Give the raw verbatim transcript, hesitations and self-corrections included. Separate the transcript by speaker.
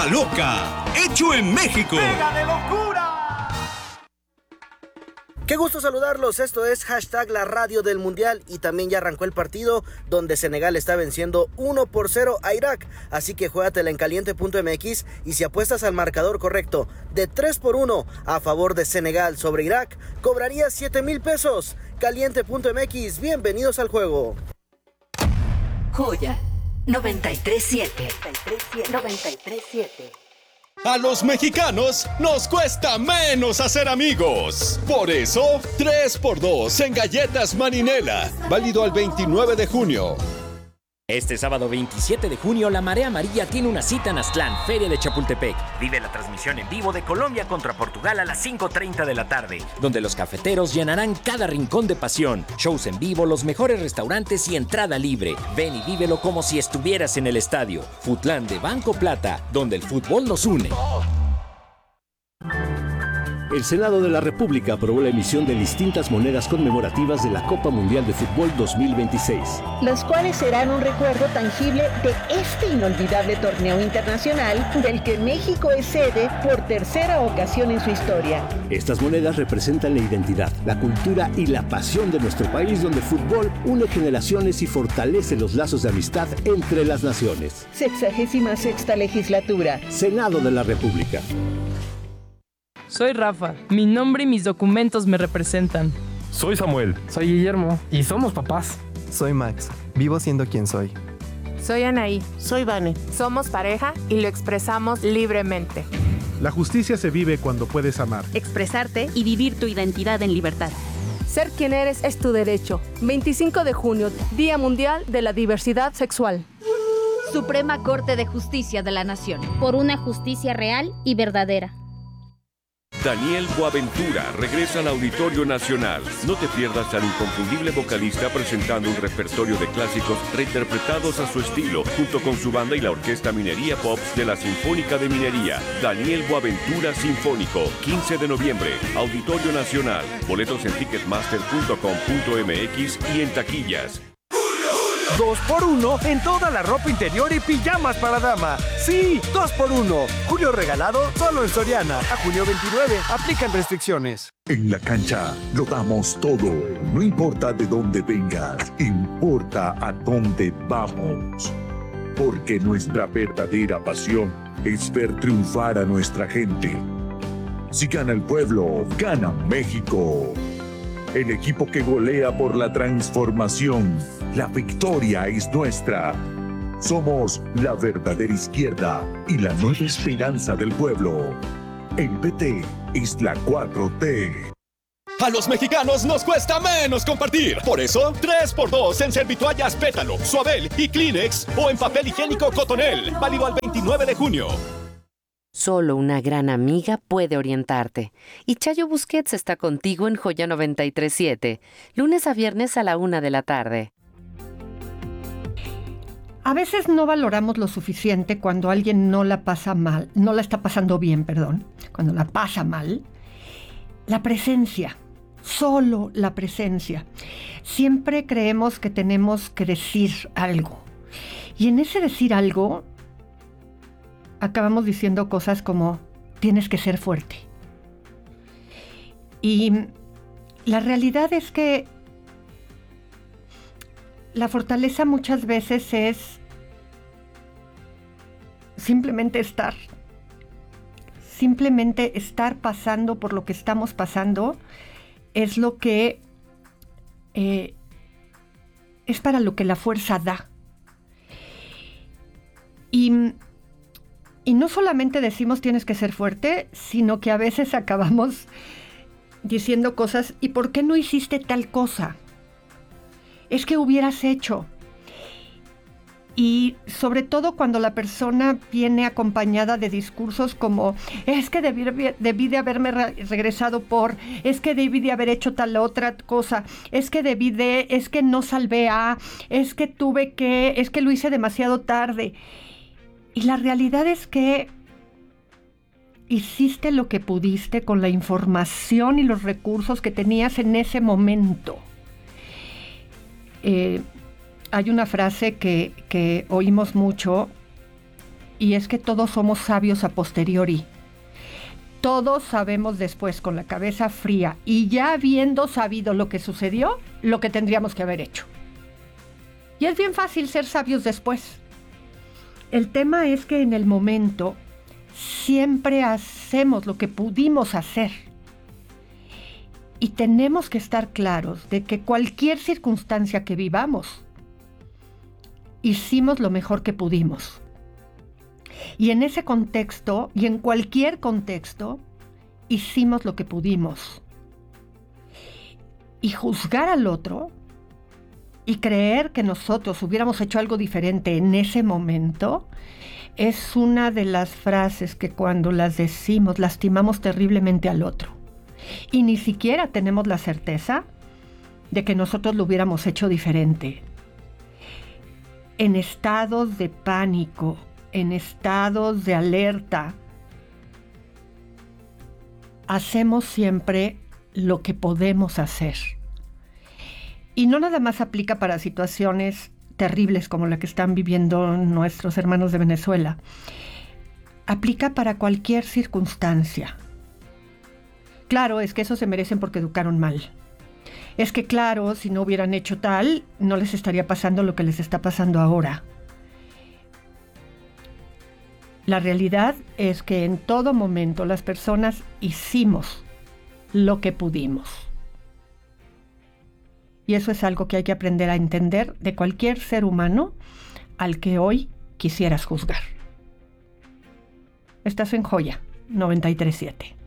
Speaker 1: La Loca, hecho en México.
Speaker 2: ¡Pega de locura!
Speaker 3: Qué gusto saludarlos, esto es hashtag la radio del mundial y también ya arrancó el partido donde Senegal está venciendo uno por cero a Irak, así que juégatela en caliente punto m x y si apuestas al marcador correcto de tres por uno a favor de Senegal sobre Irak, cobrarías siete mil pesos. caliente punto m x, bienvenidos al juego.
Speaker 4: Joya noventa y tres siete. noventa y tres siete.
Speaker 5: A los mexicanos nos cuesta menos hacer amigos. Por eso, tres por dos en Galletas Marinela. Válido al veintinueve de junio.
Speaker 6: Este sábado veintisiete de junio, la Marea Amarilla tiene una cita en Aztlán, Feria de Chapultepec. Vive la transmisión en vivo de Colombia contra Portugal a las cinco treinta de la tarde, donde los cafeteros llenarán cada rincón de pasión. Shows en vivo, los mejores restaurantes y entrada libre. Ven y vívelo como si estuvieras en el estadio. Futlán de Banco Plata, donde el fútbol nos une.
Speaker 7: El Senado de la República aprobó la emisión de distintas monedas conmemorativas de la Copa Mundial de Fútbol dos mil veintiséis.
Speaker 8: Las cuales serán un recuerdo tangible de este inolvidable torneo internacional del que México es sede por tercera ocasión en su historia.
Speaker 7: Estas monedas representan la identidad, la cultura y la pasión de nuestro país, donde el fútbol une generaciones y fortalece los lazos de amistad entre las naciones.
Speaker 8: Sexagésima sexta legislatura.
Speaker 7: Senado de la República.
Speaker 9: Soy Rafa, mi nombre y mis documentos me representan.
Speaker 10: Soy Samuel.
Speaker 11: Soy Guillermo.
Speaker 10: Y somos papás.
Speaker 12: Soy Max, vivo siendo quien soy.
Speaker 13: Soy Anaí.
Speaker 14: Soy Vane.
Speaker 13: Somos pareja y lo expresamos libremente.
Speaker 15: La justicia se vive cuando puedes amar,
Speaker 16: expresarte y vivir tu identidad en libertad.
Speaker 17: Ser quien eres es tu derecho. veinticinco de junio, Día Mundial de la Diversidad Sexual.
Speaker 16: Suprema Corte de Justicia de la Nación. Por una justicia real y verdadera.
Speaker 18: Daniel Boaventura regresa al Auditorio Nacional. No te pierdas al inconfundible vocalista presentando un repertorio de clásicos reinterpretados a su estilo, junto con su banda y la Orquesta Minería Pops de la Sinfónica de Minería. Daniel Boaventura Sinfónico, quince de noviembre, Auditorio Nacional. Boletos en ticketmaster punto com punto m x y en taquillas.
Speaker 2: Dos por uno en toda la ropa interior y pijamas para dama. Sí, dos por uno. Julio regalado solo en Soriana. A junio veintinueve. Aplican restricciones.
Speaker 19: En la cancha lo damos todo. No importa de dónde vengas, importa a dónde vamos. Porque nuestra verdadera pasión es ver triunfar a nuestra gente. Si gana el pueblo, gana México. El equipo que golea por la transformación. La victoria es nuestra. Somos la verdadera izquierda y la nueva esperanza del pueblo. El P T es la cuatro T.
Speaker 5: A los mexicanos nos cuesta menos compartir. Por eso, tres por dos en Servitoallas Pétalo, Suabel y Kleenex o en papel higiénico Cotonel. Válido al veintinueve de junio.
Speaker 4: Solo una gran amiga puede orientarte. Y Chayo Busquets está contigo en Joya noventa y tres siete, lunes a viernes a la una de la tarde.
Speaker 20: A veces no valoramos lo suficiente cuando alguien no la pasa mal, no la está pasando bien, perdón, cuando la pasa mal. La presencia, solo la presencia. Siempre creemos que tenemos que decir algo. Y en ese decir algo, acabamos diciendo cosas como, tienes que ser fuerte. Y la realidad es que la fortaleza muchas veces es simplemente estar. Simplemente estar pasando por lo que estamos pasando es lo que eh, es para lo que la fuerza da. Y, y no solamente decimos tienes que ser fuerte, sino que a veces acabamos diciendo cosas, ¿y por qué no hiciste tal cosa? Es que hubieras hecho. Y sobre todo cuando la persona viene acompañada de discursos como es que debí, debí de haberme re- regresado por, es que debí de haber hecho tal otra cosa, es que debí de, es que no salvé a, es que tuve que, es que lo hice demasiado tarde. Y la realidad es que hiciste lo que pudiste con la información y los recursos que tenías en ese momento. Eh, hay una frase que, que oímos mucho y es que todos somos sabios a posteriori. Todos sabemos después, con la cabeza fría y ya habiendo sabido lo que sucedió, lo que tendríamos que haber hecho. Y es bien fácil ser sabios después. El tema es que en el momento siempre hacemos lo que pudimos hacer. Y tenemos que estar claros de que cualquier circunstancia que vivamos, hicimos lo mejor que pudimos. Y en ese contexto, y en cualquier contexto, hicimos lo que pudimos. Y juzgar al otro y creer que nosotros hubiéramos hecho algo diferente en ese momento es una de las frases que cuando las decimos lastimamos terriblemente al otro. Y ni siquiera tenemos la certeza de que nosotros lo hubiéramos hecho diferente. En estados de pánico, en estados de alerta, hacemos siempre lo que podemos hacer. Y no nada más aplica para situaciones terribles como la que están viviendo nuestros hermanos de Venezuela. Aplica para cualquier circunstancia. Claro, es que eso se merecen porque educaron mal. Es que claro, si no hubieran hecho tal, no les estaría pasando lo que les está pasando ahora. La realidad es que en todo momento las personas hicimos lo que pudimos. Y eso es algo que hay que aprender a entender de cualquier ser humano al que hoy quisieras juzgar. Estás en Joya noventa y tres punto siete.